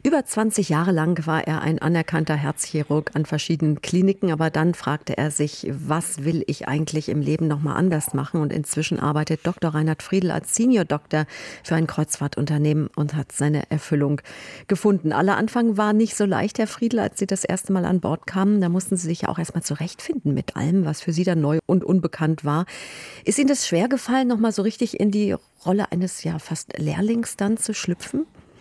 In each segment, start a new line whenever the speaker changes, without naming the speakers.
Über 20 Jahre lang war er ein anerkannter Herzchirurg an verschiedenen Kliniken, aber dann fragte er sich, was will ich eigentlich im Leben noch mal anders machen? Und inzwischen arbeitet Dr. Reinhard Friedl als Senior Doktor für ein Kreuzfahrtunternehmen und hat seine Erfüllung gefunden. Aller Anfang war nicht so leicht, Herr Friedl, als Sie das erste Mal an Bord kamen. Da mussten Sie sich ja auch erst mal zurechtfinden mit allem, was für Sie dann neu und unbekannt war. Ist Ihnen das schwer gefallen, noch mal so richtig in die Rolle eines ja fast Lehrlings dann zu schlüpfen?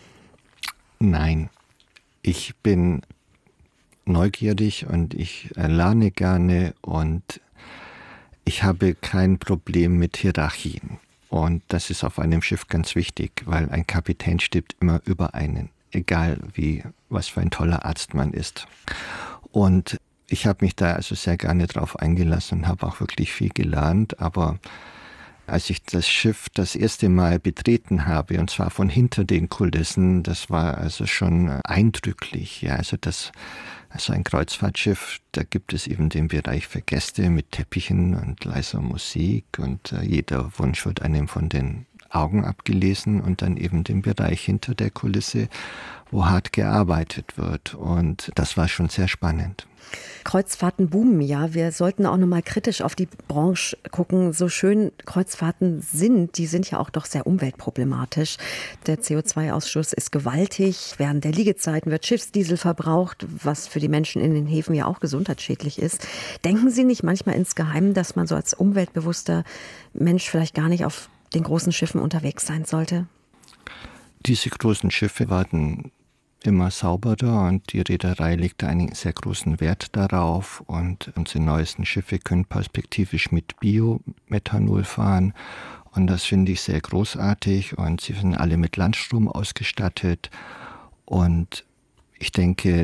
Nein, ich bin neugierig und ich lerne gerne und ich habe kein Problem mit Hierarchien. Und das ist auf einem Schiff ganz wichtig, weil ein Kapitän steht immer über einen, egal was für ein toller Arzt man ist. Und ich habe mich da also sehr gerne drauf eingelassen und habe auch wirklich viel gelernt, aber als ich das Schiff das erste Mal betreten habe, und zwar von hinter den Kulissen, das war also schon eindrücklich. Ja, also ein Kreuzfahrtschiff, da gibt es eben den Bereich für Gäste mit Teppichen und leiser Musik und jeder Wunsch wird einem von den Augen abgelesen und dann eben den Bereich hinter der Kulisse, wo hart gearbeitet wird. Und das war schon sehr spannend.
Kreuzfahrten boomen ja. Wir sollten auch noch mal kritisch auf die Branche gucken. So schön Kreuzfahrten sind, die sind ja auch doch sehr umweltproblematisch. Der CO2-Ausstoß ist gewaltig. Während der Liegezeiten wird Schiffsdiesel verbraucht, was für die Menschen in den Häfen ja auch gesundheitsschädlich ist. Denken Sie nicht manchmal insgeheim, dass man so als umweltbewusster Mensch vielleicht gar nicht auf den großen Schiffen unterwegs sein sollte?
Diese großen Schiffe werden immer sauberer und die Reederei legt einen sehr großen Wert darauf und unsere neuesten Schiffe können perspektivisch mit Biomethanol fahren und das finde ich sehr großartig und sie sind alle mit Landstrom ausgestattet und ich denke,